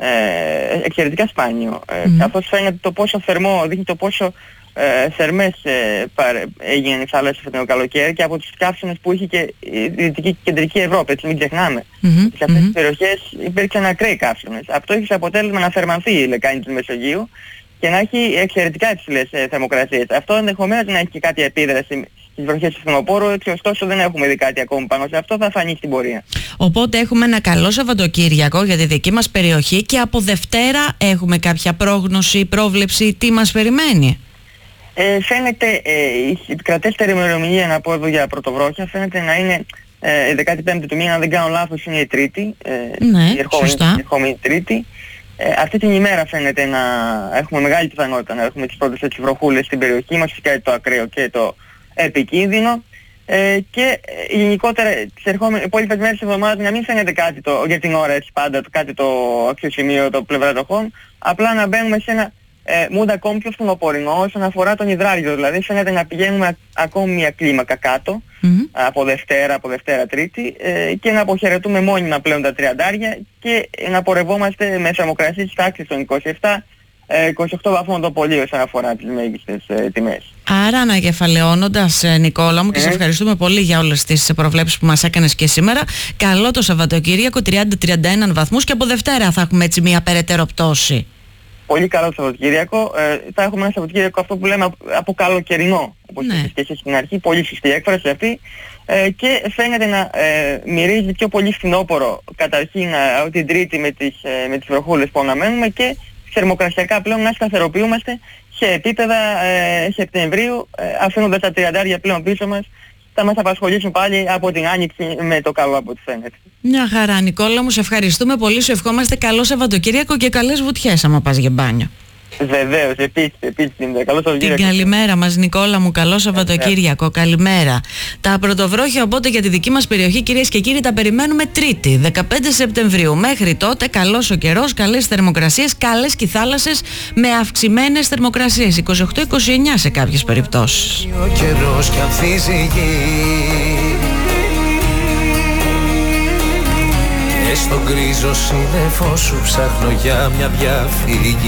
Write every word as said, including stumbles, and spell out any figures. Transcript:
ε, εξαιρετικά σπάνιο. Ε, Mm. καθώς φαίνεται το πόσο θερμό, δείχνει το πόσο ε, θερμές ε, παρε, έγιναν οι θάλασσες αυτό το καλοκαίρι και από τις καύσονες που είχε και η Δυτική και Κεντρική Ευρώπη, έτσι μην ξεχνάμε. Mm-hmm. Σε αυτές mm-hmm. τις περιοχές υπήρξαν ακραίοι καύσονες. Αυτό έχει σαν αποτέλεσμα να θερμανθεί η λεκάνη του Μεσογείου και να έχει εξαιρετικά υψηλές ε, θερμοκρασίες. Αυτό ενδεχομένως να έχει και κάποια επίδραση στις βροχές του φθινοπόρου, έτσι ωστόσο δεν έχουμε δει κάτι ακόμη πάνω σε αυτό, θα φανεί στην πορεία. Οπότε έχουμε ένα καλό Σαββατοκύριακο για τη δική μας περιοχή και από Δευτέρα έχουμε κάποια πρόγνωση, πρόβλεψη, τι μας περιμένει. Ε, φαίνεται ε, η επικρατέστερη ημερομηνία, να πω εδώ για πρωτοβρόχια, φαίνεται να είναι ε, η δεκάτη-πέμπτη του μήνα, αν δεν κάνω λάθος είναι η Τρίτη, ε, ναι, η ερχόμενη, σωστά. η ερχόμενη Τρίτη. Ε, αυτή την ημέρα φαίνεται να έχουμε μεγάλη πιθανότητα να έχουμε τις πρώτες έτσι βροχούλες στην περιοχή μας, φυσικά το ακραίο και το επικίνδυνο. Ε, και ε, γενικότερα τις ερχόμενες υπόλοιπες μέρες της εβδομάδας να μην φαίνεται κάτι το, για την ώρα έτσι πάντα, κάτι το αξιοσημείωτο πλευρά τροχών, απλά να μπαίνουμε σε ένα ε, mood ακόμη πιο φθινοπορεινό όσον αφορά τον υδράργυρο, δηλαδή φαίνεται να πηγαίνουμε α, ακόμη μια κλίμακα κάτω Mm-hmm. από Δευτέρα, από Δευτέρα Τρίτη ε, και να αποχαιρετούμε μόνιμα πλέον τα τριαντάρια και να πορευόμαστε με θερμοκρασίες της τάξης των είκοσι επτά είκοσι οκτώ βαθμών το πολύ όσον αφορά τις μέγιστες ε, τιμές. Άρα ανακεφαλαιώνοντας, Νικόλα μου, και Mm. σε ευχαριστούμε πολύ για όλες τις προβλέψεις που μας έκανες και σήμερα. Καλό το Σαββατοκύριακο, τριάντα με τριάντα ένα βαθμούς, και από Δευτέρα θα έχουμε έτσι μια περαιτέρω πτώση. Πολύ καλό το Σαββατοκύριακο. Ε, θα έχουμε ένα Σαββατοκύριακο αυτό που λέμε από καλοκαιρινό, όπως Ναι. είπες και εσείς στην αρχή, πολύ σωστή έκφραση αυτή. Ε, και φαίνεται να ε, μυρίζει πιο πολύ φθινόπορο καταρχήν ε, την Τρίτη με τις, ε, με τις βροχούλες που αναμένουμε και θερμοκρασιακά πλέον να σταθεροποιούμαστε σε επίπεδα ε, Σεπτεμβρίου, ε, αφήνοντας τα τριαντάρια πλέον πίσω μας. Θα μας απασχολήσουν πάλι από την Άνοιξη με το καλό από ό,τι φαίνεται. Μια χαρά, Νικόλα μου, σε ευχαριστούμε πολύ, σου ευχόμαστε καλό Σαββατοκύριακο και καλές βουτιές άμα πας για μπάνιο. Βεβαίως, επίσης, επίσης, καλό Σαββατοκύριακο. Την καλημέρα μας, Νικόλα μου, καλό Σαββατοκύριακο, καλημέρα. Τα πρωτοβρόχια οπότε για τη δική μας περιοχή, κυρίες και κύριοι, τα περιμένουμε Τρίτη, δεκαπέντε Σεπτεμβρίου. Μέχρι τότε καλός ο καιρός, καλές θερμοκρασίες, καλές και οι θάλασσες με αυξημένες θερμοκρασίες, είκοσι οκτώ είκοσι εννιά σε κάποιες περιπτώσεις. Ο καιρός κι ανθίζει η γη και στον γκρίζο σύννεφο σου ψάχνω για μια διαφυγή.